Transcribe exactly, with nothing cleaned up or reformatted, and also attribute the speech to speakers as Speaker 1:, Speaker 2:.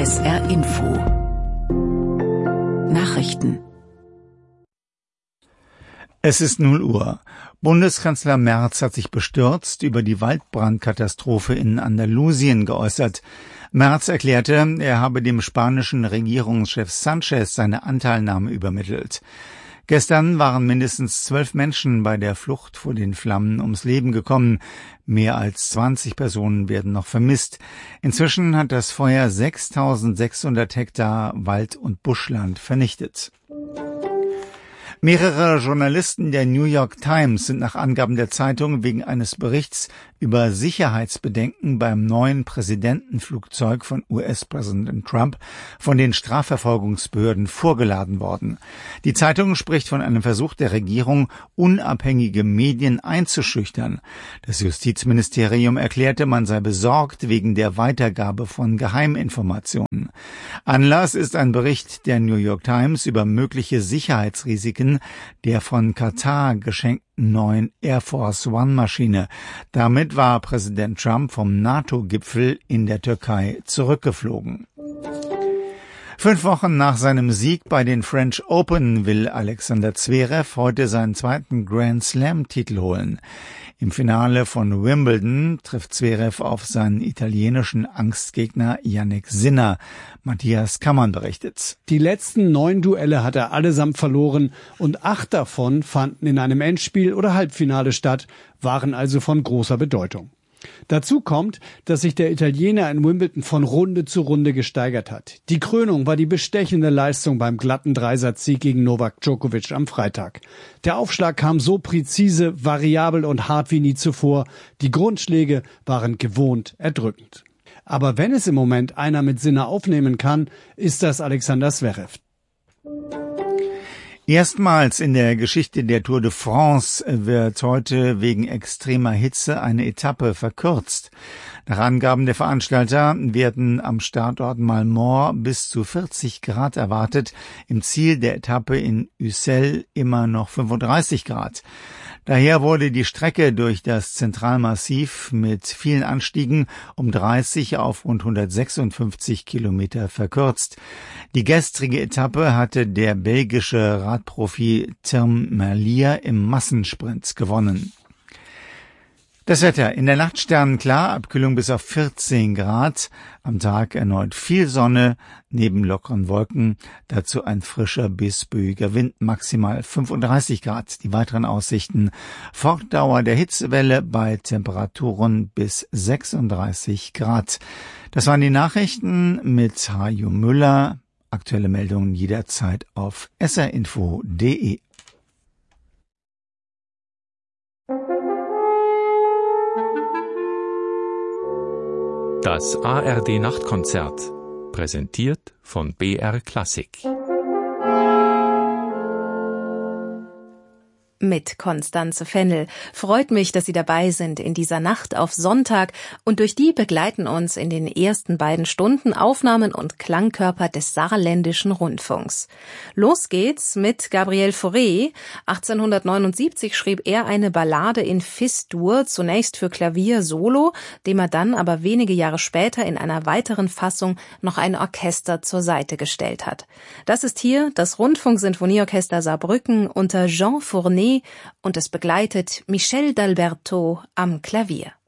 Speaker 1: S R Info Nachrichten.
Speaker 2: Es ist null Uhr. Bundeskanzler Merz hat sich bestürzt über die Waldbrandkatastrophe in Andalusien geäußert. Merz erklärte, er habe dem spanischen Regierungschef Sanchez seine Anteilnahme übermittelt. Gestern waren mindestens zwölf Menschen bei der Flucht vor den Flammen ums Leben gekommen. Mehr als zwanzig Personen werden noch vermisst. Inzwischen hat das Feuer sechstausendsechshundert Hektar Wald- und Buschland vernichtet. Mehrere Journalisten der New York Times sind nach Angaben der Zeitung wegen eines Berichts über Sicherheitsbedenken beim neuen Präsidentenflugzeug von U S-Präsident Trump von den Strafverfolgungsbehörden vorgeladen worden. Die Zeitung spricht von einem Versuch der Regierung, unabhängige Medien einzuschüchtern. Das Justizministerium erklärte, man sei besorgt wegen der Weitergabe von Geheiminformationen. Anlass ist ein Bericht der New York Times über mögliche Sicherheitsrisiken der von Katar geschenkten neuen Air Force One Maschine. Damit war Präsident Trump vom NATO-Gipfel in der Türkei zurückgeflogen. Fünf Wochen nach seinem Sieg bei den French Open will Alexander Zverev heute seinen zweiten Grand Slam-Titel holen. Im Finale von Wimbledon trifft Zverev auf seinen italienischen Angstgegner Jannik Sinner. Matthias Kammann berichtet.
Speaker 3: Die letzten neun Duelle hat er allesamt verloren und acht davon fanden in einem Endspiel oder Halbfinale statt, waren also von großer Bedeutung. Dazu kommt, dass sich der Italiener in Wimbledon von Runde zu Runde gesteigert hat. Die Krönung war die bestechende Leistung beim glatten Dreisatzsieg gegen Novak Djokovic am Freitag. Der Aufschlag kam so präzise, variabel und hart wie nie zuvor. Die Grundschläge waren gewohnt erdrückend. Aber wenn es im Moment einer mit Sinne aufnehmen kann, ist das Alexander Zverev.
Speaker 2: Erstmals in der Geschichte der Tour de France wird heute wegen extremer Hitze eine Etappe verkürzt. Nach Angaben der Veranstalter werden am Startort Malmort bis zu vierzig Grad erwartet, im Ziel der Etappe in Ussel immer noch fünfunddreißig Grad. Daher wurde die Strecke durch das Zentralmassiv mit vielen Anstiegen um dreißig auf rund hundertsechsundfünfzig Kilometer verkürzt. Die gestrige Etappe hatte der belgische Radprofi Tim Merlier im Massensprint gewonnen. Das Wetter: in der Nacht sternenklar, Abkühlung bis auf vierzehn Grad, am Tag erneut viel Sonne, neben lockeren Wolken, dazu ein frischer bis böiger Wind, maximal fünfunddreißig Grad. Die weiteren Aussichten: Fortdauer der Hitzewelle bei Temperaturen bis sechsunddreißig Grad. Das waren die Nachrichten mit Hajo Müller. Aktuelle Meldungen jederzeit auf s r info punkt d e.
Speaker 4: Das A R D-Nachtkonzert, präsentiert von B R Klassik.
Speaker 5: Mit Constanze Fennel. Freut mich, dass Sie dabei sind in dieser Nacht auf Sonntag, und durch die begleiten uns in den ersten beiden Stunden Aufnahmen und Klangkörper des saarländischen Rundfunks. Los geht's mit Gabriel Fauré. achtzehnhundertneunundsiebzig schrieb er eine Ballade in Fis-Dur, zunächst für Klavier solo, dem er dann aber wenige Jahre später in einer weiteren Fassung noch ein Orchester zur Seite gestellt hat. Das ist hier das Rundfunksinfonieorchester Saarbrücken unter Jean Fournet, und es begleitet Michel d'Alberto am Klavier.